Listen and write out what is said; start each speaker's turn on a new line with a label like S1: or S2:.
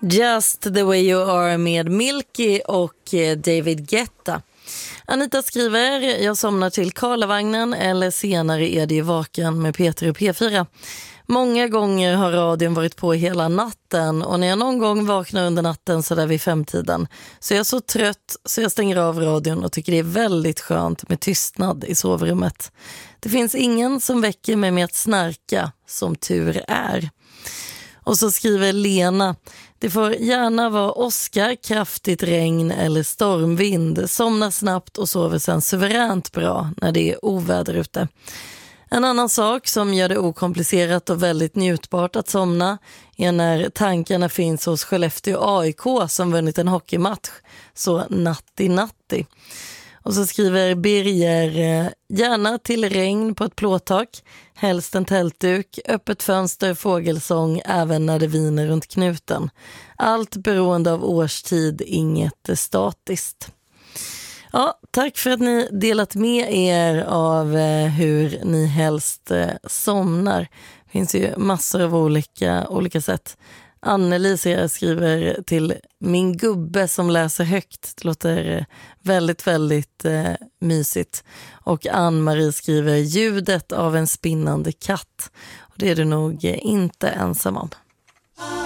S1: Just the way you are med Milky och David Guetta. Anita skriver, jag somnar till Karlavagnen eller senare är det ju Vaken med Peter och P4. Många gånger har radion varit på hela natten och när jag någon gång vaknar under natten så där vid 5-tiden så är jag så trött så jag stänger av radion och tycker det är väldigt skönt med tystnad i sovrummet. Det finns ingen som väcker mig med att snarka, som tur är. Och så skriver Lena, det får gärna vara åska, kraftigt regn eller stormvind. Somnar snabbt och sover sen suveränt bra när det är oväder ute. En annan sak som gör det okomplicerat och väldigt njutbart att somna är när tankarna finns hos Skellefteå AIK som vunnit en hockeymatch. Så natti. Och så skriver Birger, gärna till regn på ett plåttak, helst en tältduk, öppet fönster, fågelsång även när det viner runt knuten. Allt beroende av årstid, inget statiskt. Ja, tack för att ni delat med er av hur ni helst somnar. Det finns ju massor av olika sätt. Anneli skriver till min gubbe som läser högt. Det låter väldigt, väldigt mysigt. Och Ann-Marie skriver ljudet av en spinnande katt. Och det är du nog inte ensam om.